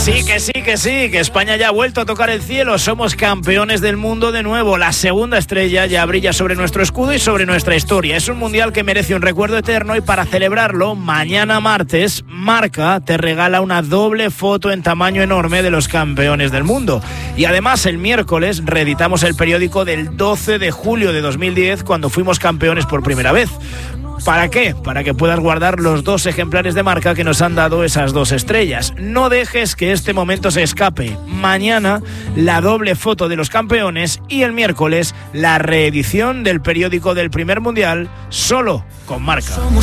Que España ya ha vuelto a tocar el cielo. Somos campeones del mundo de nuevo. La segunda estrella ya brilla sobre nuestro escudo y sobre nuestra historia. Es un mundial que merece un recuerdo eterno y para celebrarlo, mañana martes, Marca te regala una doble foto en tamaño enorme de los campeones del mundo. Y además el miércoles reeditamos el periódico del 12 de julio de 2010 cuando fuimos campeones por primera vez. ¿Para qué? Para que puedas guardar los 2 ejemplares de Marca que nos han dado esas 2 estrellas. No dejes que este momento se escape. Mañana la doble foto de los campeones y el miércoles la reedición del periódico del primer mundial solo con Marca.